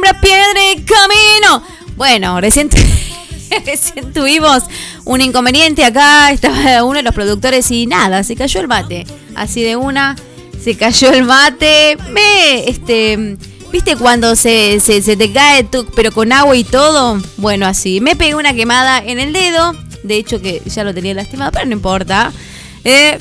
piedra, piedra y camino. Bueno, recién tuvimos un inconveniente acá, estaba uno de los productores y nada, se cayó el mate. Así de una, se cayó el mate. ¿Viste cuando se te cae pero con agua y todo? Bueno, así. Me pegué una quemada en el dedo. De hecho que ya lo tenía lastimado, pero no importa.